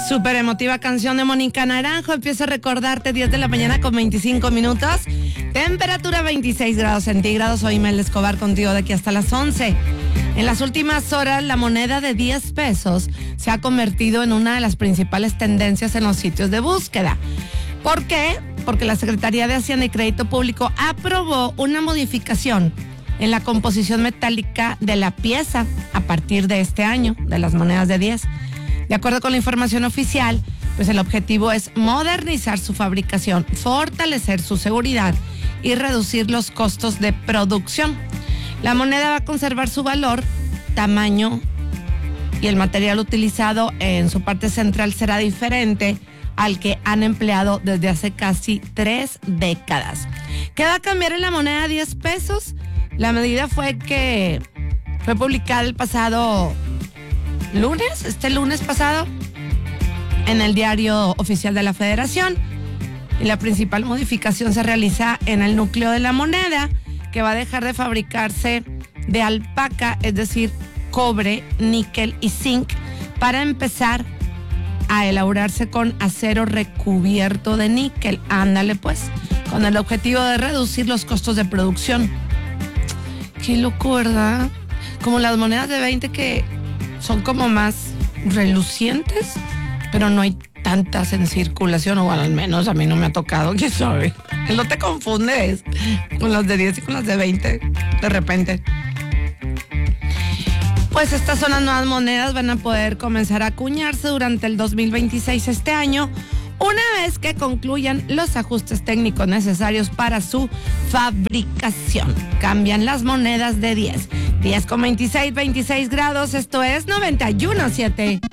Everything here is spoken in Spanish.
Súper emotiva canción de Mónica Naranjo. Empiezo a recordarte, 10 de la mañana con 25 minutos. Temperatura 26 grados centígrados. Soy Mel Escobar contigo de aquí hasta las 11. En las últimas horas, la moneda de 10 pesos se ha convertido en una de las principales tendencias en los sitios de búsqueda. ¿Por qué? Porque la Secretaría de Hacienda y Crédito Público aprobó una modificación en la composición metálica de la pieza a partir de este año, de las monedas de 10. De acuerdo con la información oficial, pues el objetivo es modernizar su fabricación, fortalecer su seguridad y reducir los costos de producción. La moneda va a conservar su valor, tamaño y el material utilizado en su parte central será diferente al que han empleado desde hace casi 3 décadas. ¿Qué va a cambiar en la moneda de 10 pesos? La medida fue publicada el pasado lunes, este lunes pasado, en el Diario Oficial de la Federación. Y la principal modificación se realiza en el núcleo de la moneda, que va a dejar de fabricarse de alpaca, es decir, cobre, níquel y zinc, para empezar a elaborarse con acero recubierto de níquel. Ándale pues, con el objetivo de reducir los costos de producción. Qué loco, ¿verdad? Como las monedas de 20 que son como más relucientes, pero no hay tantas en circulación, o bueno, al menos a mí no me ha tocado, quién sabe. No te confundes con las de 10 y con las de 20 de repente. Pues estas son las nuevas monedas, van a poder comenzar a acuñarse durante el 2026 este año, una vez que concluyan los ajustes técnicos necesarios para su fabricación. Cambian las monedas de 10 con 26 grados, esto es 91.7.